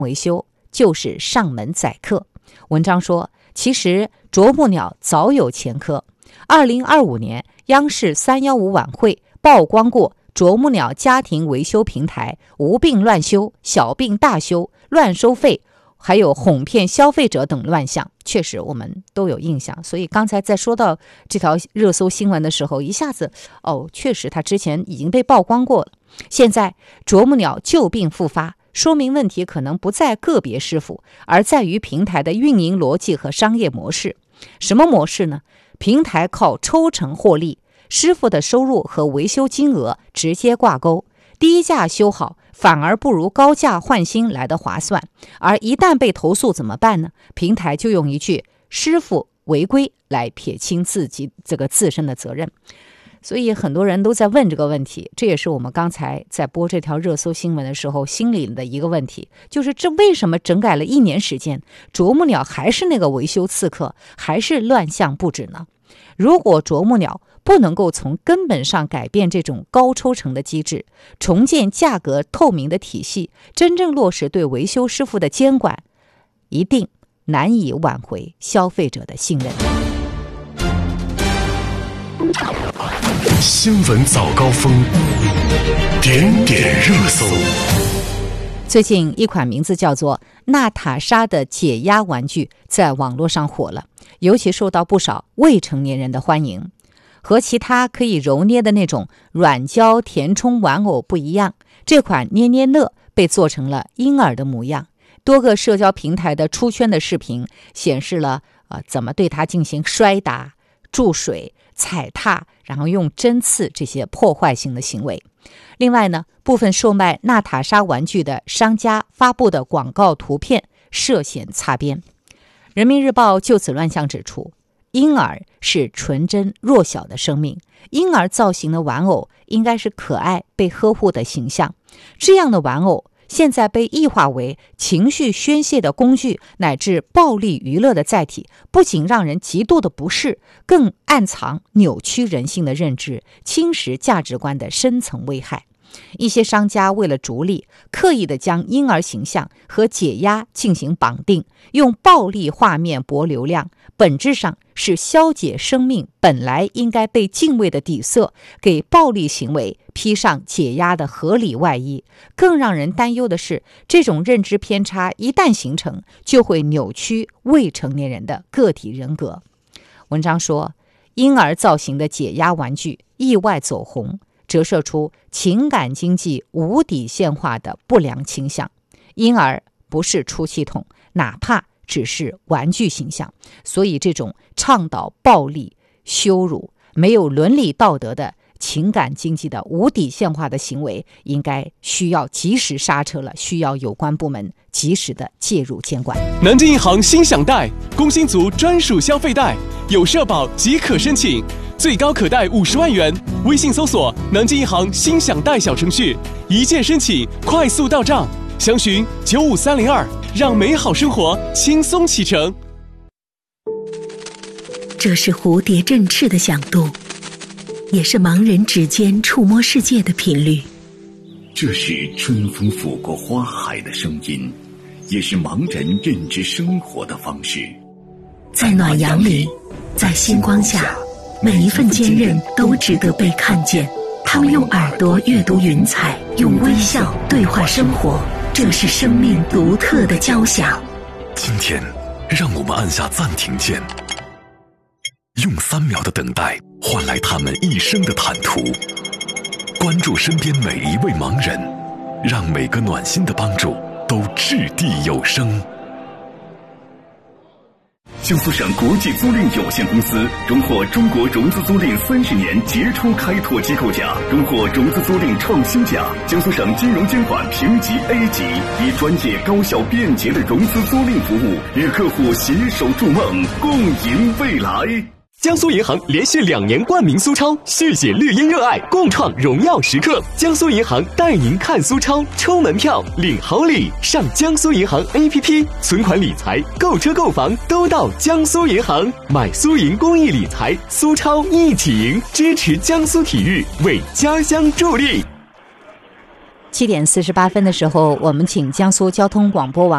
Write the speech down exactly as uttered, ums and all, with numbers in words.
维修就是上门宰客。文章说，其实啄木鸟早有前科。二零二五年央视三一五晚会曝光过啄木鸟家庭维修平台无病乱修、小病大修、乱收费，还有哄骗消费者等乱象，确实我们都有印象。所以刚才在说到这条热搜新闻的时候，一下子哦，确实它之前已经被曝光过了。现在啄木鸟旧病复发，说明问题可能不在个别师傅，而在于平台的运营逻辑和商业模式。什么模式呢？平台靠抽成获利，师傅的收入和维修金额直接挂钩，低价修好反而不如高价换新来得划算。而一旦被投诉怎么办呢？平台就用一句师傅违规来撇清自己这个自身的责任。所以很多人都在问这个问题，这也是我们刚才在播这条热搜新闻的时候心里的一个问题，就是这为什么整改了一年时间，啄木鸟还是那个维修刺客，还是乱象不止呢？如果啄木鸟不能够从根本上改变这种高抽成的机制，重建价格透明的体系，真正落实对维修师傅的监管，一定难以挽回消费者的信任。 新闻早高峰，点点热搜。 最近一款名字叫做娜塔莎的解压玩具在网络上火了，尤其受到不少未成年人的欢迎。和其他可以揉捏的那种软胶填充玩偶不一样，这款捏捏乐被做成了婴儿的模样。多个社交平台的出圈的视频显示了、呃、怎么对它进行摔打、注水、踩踏，然后用针刺这些破坏性的行为。另外呢，部分售卖娜塔莎玩具的商家发布的广告图片涉嫌擦边。人民日报就此乱象指出，婴儿是纯真弱小的生命，婴儿造型的玩偶应该是可爱被呵护的形象，这样的玩偶现在被异化为情绪宣泄的工具，乃至暴力娱乐的载体，不仅让人极度的不适，更暗藏扭曲人性的认知，侵蚀价值观的深层危害。一些商家为了逐利，刻意地将婴儿形象和解压进行绑定，用暴力画面博流量，本质上是消解生命本来应该被敬畏的底色，给暴力行为披上解压的合理外衣。更让人担忧的是，这种认知偏差一旦形成，就会扭曲未成年人的个体人格。文章说，婴儿造型的解压玩具意外走红，折射出情感经济无底线化的不良倾向。婴儿不是出气筒，哪怕只是玩具形象。所以这种倡导暴力、羞辱、没有伦理道德的情感经济的无底线化的行为，应该需要及时刹车了，需要有关部门及时的介入监管。 南京银行心享贷，工薪族专属消费贷，有社保即可申请，最高可贷五十万元。微信搜索南京银行心享贷小程序，一键申请，快速到账。详询九五三零二，让美好生活轻松启程。 这是蝴蝶振翅的响度，也是盲人指尖触摸世界的频率。 这是春风拂过花海的声音，也是盲人认知生活的方式。 在暖阳里，在星光下，每一份坚韧都值得被看见。他们用耳朵阅读云彩，用微笑对话生活，这是生命独特的交响。 今天，让我们按下暂停键，用三秒的等待换来他们一生的坦途。关注身边每一位盲人，让每个暖心的帮助都掷地有声。 江苏省国际租赁有限公司荣获中国融资租赁三十年杰出开拓机构奖，荣获融资租赁创新奖。江苏省金融监管评级 A 级，以专业、高效、便捷的融资租赁服务，与客户携手筑梦，共赢未来。 江苏银行连续两年冠名苏超，续写绿茵热爱，共创荣耀时刻。江苏银行带您看苏超，抽门票领好礼，上江苏银行 A P P， 存款理财、购车购房都到江苏银行，买苏银公益理财，苏超一起赢，支持江苏体育，为家乡助力。 七点四十八分的时候，我们请江苏交通广播网